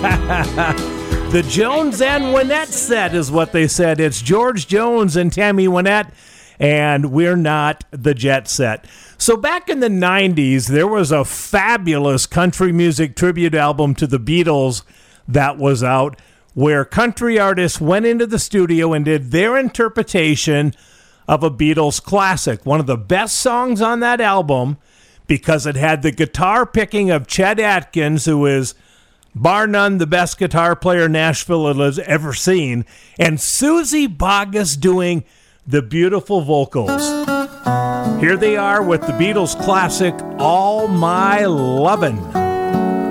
The Jones and Wynette set is what they said. It's George Jones and Tammy Wynette, and we're not the Jet Set. So back in the 90s, there was a fabulous country music tribute album to the Beatles that was out, where country artists went into the studio and did their interpretation of a Beatles classic. One of the best songs on that album, because it had the guitar picking of Chet Atkins, who is bar none the best guitar player Nashville has ever seen, and Suzy Bogguss doing the beautiful vocals. Here they are with the Beatles classic, All My Lovin'.